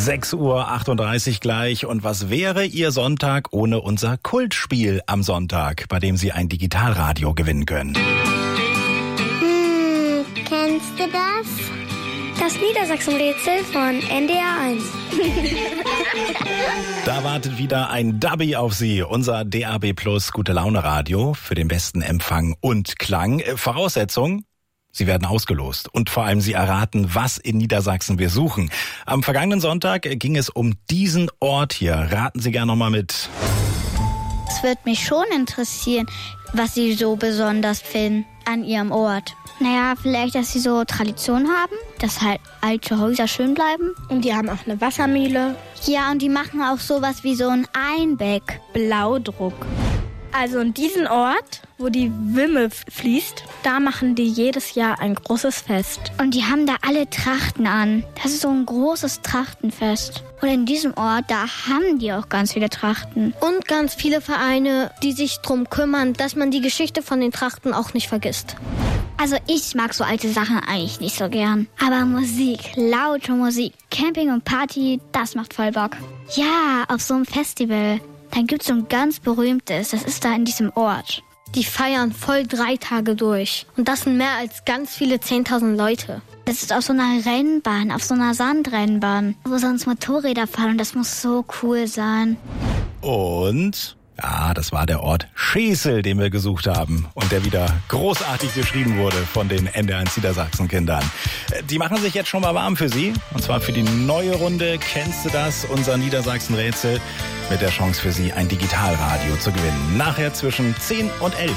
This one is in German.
6:38 Uhr gleich. Und was wäre Ihr Sonntag ohne unser Kultspiel am Sonntag, bei dem Sie ein Digitalradio gewinnen können? Kennst du das? Das Niedersachsen-Rätsel von NDR 1. Da wartet wieder ein Dubby auf Sie, unser DAB Plus Gute-Laune-Radio für den besten Empfang und Klang. Voraussetzung: Sie werden ausgelost und vor allem Sie erraten, was in Niedersachsen wir suchen. Am vergangenen Sonntag ging es um diesen Ort hier. Raten Sie gerne nochmal mit. Es würde mich schon interessieren, was Sie so besonders finden an Ihrem Ort. Naja, vielleicht, dass Sie so Tradition haben, dass halt alte Häuser schön bleiben. Und die haben auch eine Wassermühle. Ja, und die machen auch sowas wie so ein Einbeck. Blaudruck. Also in diesem Ort, wo die Wümme fließt, da machen die jedes Jahr ein großes Fest. Und die haben da alle Trachten an. Das ist so ein großes Trachtenfest. Und in diesem Ort, da haben die auch ganz viele Trachten. Und ganz viele Vereine, die sich drum kümmern, dass man die Geschichte von den Trachten auch nicht vergisst. Also ich mag so alte Sachen eigentlich nicht so gern. Aber Musik, laute Musik, Camping und Party, das macht voll Bock. Ja, auf so einem Festival. Dann gibt's so ein ganz berühmtes, das ist da in diesem Ort. Die feiern voll 3 Tage durch. Und das sind mehr als ganz viele 10.000 Leute. Das ist auf so einer Rennbahn, auf so einer Sandrennbahn, wo sonst Motorräder fahren und das muss so cool sein. Und ja, das war der Ort Schesel, den wir gesucht haben und der wieder großartig beschrieben wurde von den NDR1 Niedersachsen-Kindern. Die machen sich jetzt schon mal warm für Sie, und zwar für die neue Runde. Kennst du das? Unser Niedersachsen-Rätsel mit der Chance für Sie, ein Digitalradio zu gewinnen. Nachher zwischen 10 und 11.